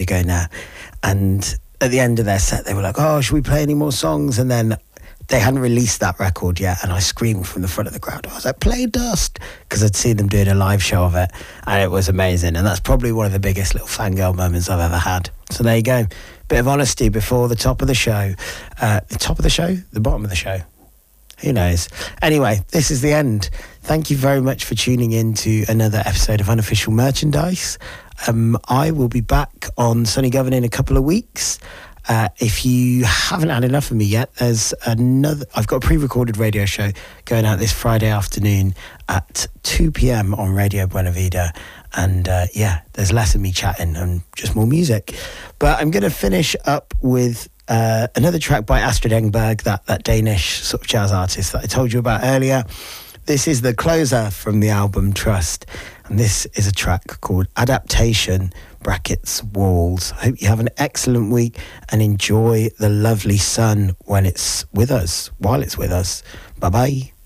ago now. And at the end of their set, they were like, oh, should we play any more songs? And then they hadn't released that record yet, and I screamed from the front of the crowd. I was like, play Dust, because I'd seen them doing a live show of it, and it was amazing. And that's probably one of the biggest little fangirl moments I've ever had. So there you go. Bit of honesty before the top of the show. The top of the show? The bottom of the show? Who knows? Anyway, this is the end. Thank you very much for tuning in to another episode of Unofficial Merchandise. I will be back on Sunny Govan in a couple of weeks. If you haven't had enough of me yet, there's another. I've got a pre-recorded radio show going out this Friday afternoon at 2 p.m. on Radio Buena Vida. And there's less of me chatting and just more music. But I'm going to finish up with another track by Astrid Engberg, that Danish sort of jazz artist that I told you about earlier. This is the closer from the album Trust. And this is a track called Adaptation (Walls). I hope you have an excellent week and enjoy the lovely sun when it's with us, while it's with us. Bye-bye.